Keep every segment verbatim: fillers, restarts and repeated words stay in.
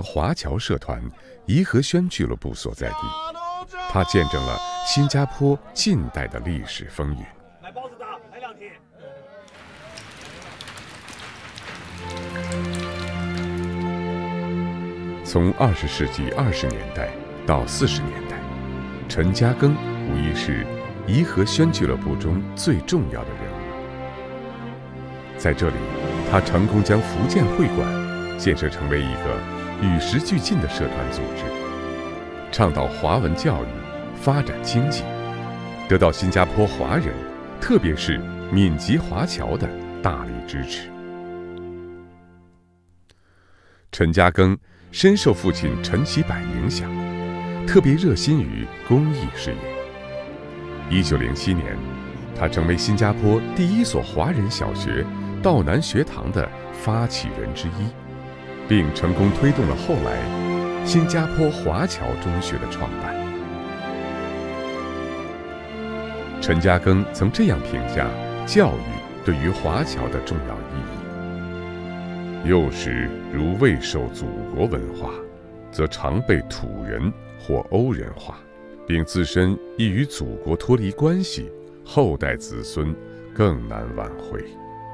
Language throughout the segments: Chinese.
华侨社团颐和轩俱乐部所在地，它见证了新加坡近代的历史风云。 买包子的，来两题。 从二十世纪二十年代到四十年代，陈嘉庚无疑是颐和轩俱乐部中最重要的人物。在这里，他成功将福建会馆建设成为一个与时俱进的社团组织，倡导华文教育，发展经济，得到新加坡华人，特别是闽籍华侨的大力支持。陈嘉庚深受父亲陈其柏影响，特别热心于公益事业。一九零七年，他成为新加坡第一所华人小学道南学堂的发起人之一，并成功推动了后来新加坡华侨中学的创办。陈嘉庚曾这样评价教育对于华侨的重要意义：幼时如未受祖国文化，则常被土人或欧人化，并自身易与祖国脱离关系，后代子孙更难挽回。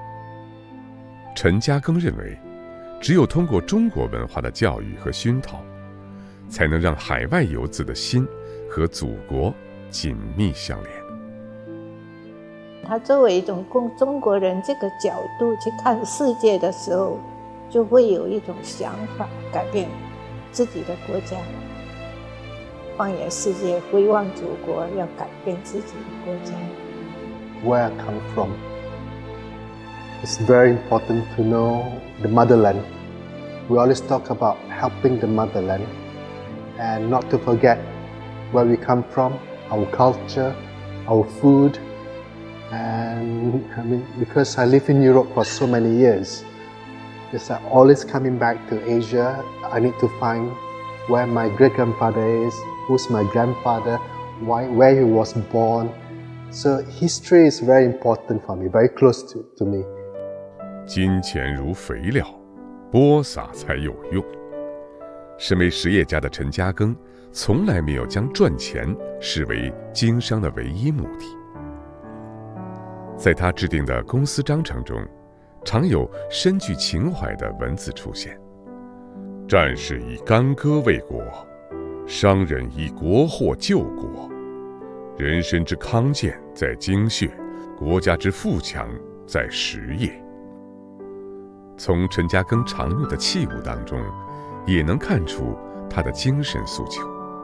陈嘉庚认为，只有通过中国文化的教育和熏陶，才能让海外游子的心和祖国紧密相连。 他作为一种中中国人这个角度去看世界的时候，就会有一种想法，改变自己的国家，放眼世界，回望祖国，要改变自己的国家。 Where I come from, it's very important to know the motherland. We always talk about helping the motherland and not to forget where we come from, our culture, our food. And I mean, because I live in Europe for so many years, it's like always coming back to Asia. I need to find where my great-grandfather is, who's my grandfather, why, where he was born. So history is very important for me, very close to, to me. 金钱如肥料，播撒才有用。身为实业家的陈嘉庚，从来没有将赚钱视为经商的唯一目的。在他制定的公司章程中，常有深具情怀的文字出现：战士以干戈为国，商人以国货救国。人身之康健在精血，国家之富强在实业。从陈嘉庚常用的器物当中，也能看出他的精神诉求。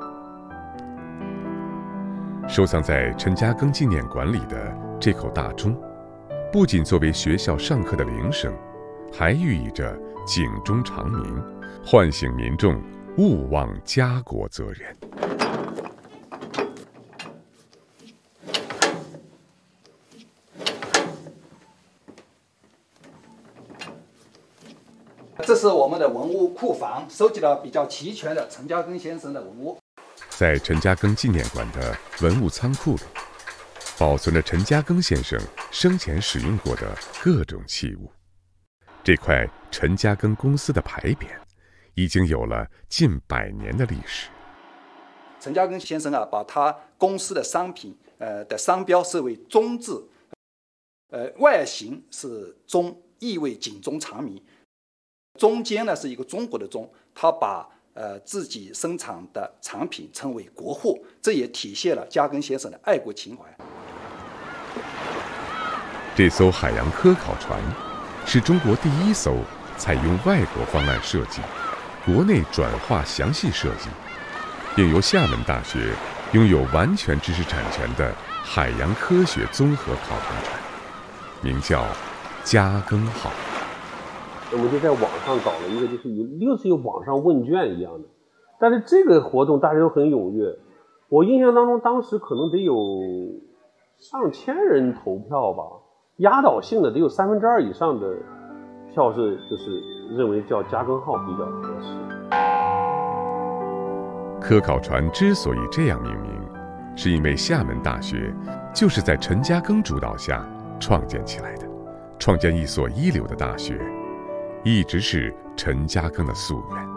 收藏在陈嘉庚纪念馆里的这口大钟，不仅作为学校上课的铃声，还寓意着警钟长鸣，唤醒民众勿忘家国责任。 这是我们的文物库房，收集了比较齐全的陈嘉庚先生的文物。 在陈嘉庚纪念馆的文物仓库里，保存着陈嘉庚先生生前使用过的各种器物。这块陈嘉庚公司的牌匾已经有了近百年的历史。 陈嘉庚先生啊，把他公司的商品呃的商标设为钟字，呃外形是钟，意味警钟长鸣。中间呢是一个中国的中，他把呃自己生产的产品称为国货，这也体现了嘉庚先生的爱国情怀。 这艘海洋科考船是中国第一艘采用外国方案设计、国内转化详细设计，并由厦门大学拥有完全知识产权的海洋科学综合考船船，名叫嘉庚号。 我们就在网上搞了一个，就是有又是有网上问卷一样的，但是这个活动大家都很踊跃。我印象当中，当时可能得有上千人投票吧，压倒性的得有三分之二以上的票是就是认为叫嘉庚号比较合适。 科考船之所以这样命名，是因为厦门大学就是在陈嘉庚主导下创建起来的，创建一所一流的大学，一直是陈嘉庚的夙愿。